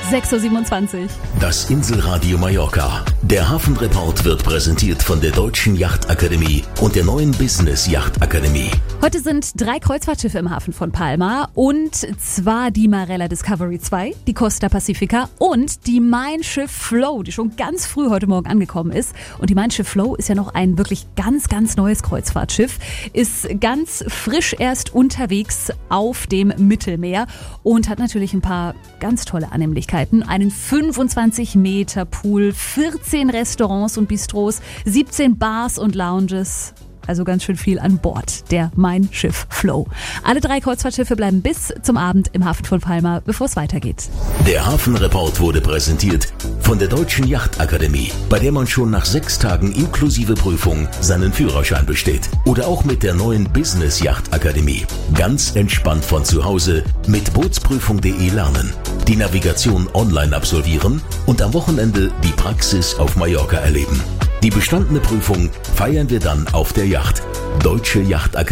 6.27 Uhr. Das Inselradio Mallorca. Der Hafenreport wird präsentiert von der Deutschen Yachtakademie und der neuen Business Yachtakademie. Heute sind 3 Kreuzfahrtschiffe im Hafen von Palma, und zwar die Marella Discovery 2, die Costa Pacifica und die Mein Schiff Flow, die schon ganz früh heute Morgen angekommen ist. Und die Mein Schiff Flow ist ja noch ein wirklich ganz, ganz neues Kreuzfahrtschiff, ist ganz frisch erst unterwegs auf dem Mittelmeer und hat natürlich ein paar ganz tolle Annehmlichkeiten. Einen 25 Meter Pool, 14 Restaurants und Bistros, 17 Bars und Lounges. Also ganz schön viel an Bord, der Mein Schiff Flow. Alle 3 Kreuzfahrtschiffe bleiben bis zum Abend im Hafen von Palma, bevor es weitergeht. Der Hafenreport wurde präsentiert von der Deutschen Yachtakademie, bei der man schon nach 6 Tagen inklusive Prüfung seinen Führerschein besteht. Oder auch mit der neuen Business Yachtakademie. Ganz entspannt von zu Hause mit bootsprüfung.de lernen, die Navigation online absolvieren und am Wochenende die Praxis auf Mallorca erleben. Die bestandene Prüfung feiern wir dann auf der Yacht. Deutsche Yachtakademie.